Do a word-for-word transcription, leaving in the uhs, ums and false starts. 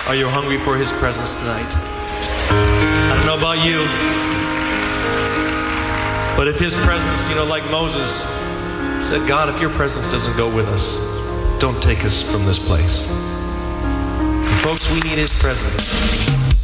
Are you hungry for His presence tonight? I don't know about you, but if His presence, you know, like Moses said, God, if your presence doesn't go with us, don't take us from this place. And folks, we need His presence.